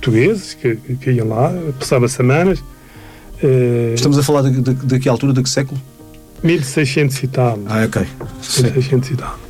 portugueses que iam lá, passavam semanas. Estamos a falar de que altura, de que século? 1600 e tal. Ok. 1600 e tal.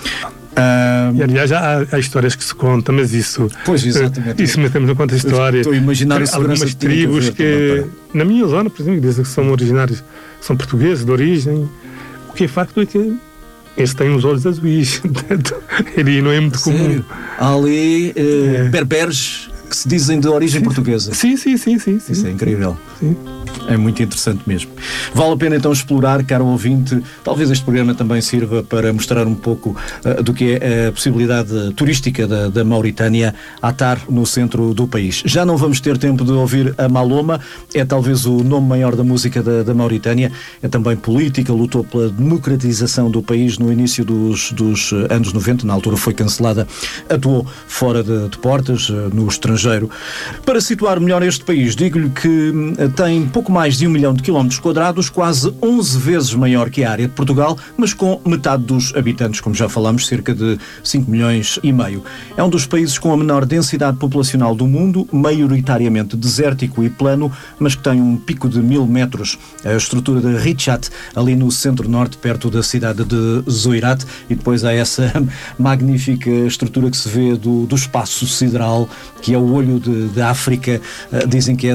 E aliás, há histórias que se contam, mas isso... Pois, exatamente. Isso metemos na conta da história. Estou a imaginar a segurança algumas tribos que, na minha zona, por exemplo, dizem que são originários, são portugueses de origem. O que é facto é que eles têm os olhos azuis. Portanto, ele não é muito comum. Há ali berberes que se dizem de origem portuguesa. Sim. Isso é incrível. Sim. É muito interessante mesmo. Vale a pena então explorar, caro ouvinte. Talvez este programa também sirva para mostrar um pouco do que é a possibilidade turística da Mauritânia a estar no centro do país. Já não vamos ter tempo de ouvir a Maloma, é talvez o nome maior da música da Mauritânia, é também política, lutou pela democratização do país no início dos anos 90, na altura foi cancelada, atuou fora de portas, no estrangeiro. Para situar melhor este país, digo-lhe que tem pouco mais de 1 milhão de quilómetros quadrados, quase 11 vezes maior que a área de Portugal, mas com metade dos habitantes, como já falámos, cerca de 5 milhões e meio. É um dos países com a menor densidade populacional do mundo, maioritariamente desértico e plano, mas que tem um pico de 1000 metros. A estrutura de Richat, ali no centro-norte, perto da cidade de Zoirat, e depois há essa magnífica estrutura que se vê do espaço sideral, que é o olho da África. Dizem que é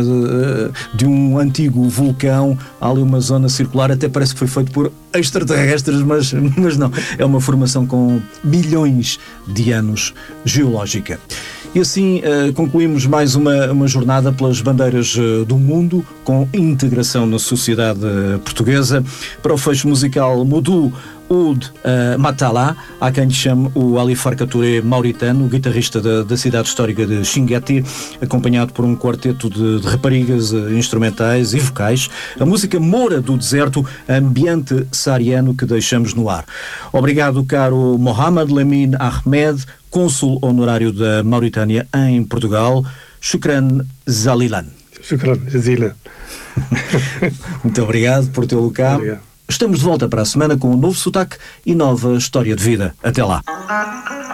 de um antigo vulcão. Há ali uma zona circular, até parece que foi feito por extraterrestres, mas não. É uma formação com milhões de anos geológica. E assim concluímos mais uma jornada pelas bandeiras do mundo, com integração na sociedade portuguesa. Para o fecho musical Moudou Ould Matala, há quem lhe chame o Ali Farka Touré mauritano, guitarrista da cidade histórica de Chinguetti, acompanhado por um quarteto de raparigas instrumentais e vocais. A música Moura do Deserto, ambiente saariano que deixamos no ar. Obrigado, caro Mohamed Lamine Ahmed, cônsul honorário da Mauritânia em Portugal. Shukran Zalilan. Shukran Jazilan. Muito obrigado por tê-lo cá. Obrigado. Estamos de volta para a semana com um novo sotaque e nova história de vida. Até lá.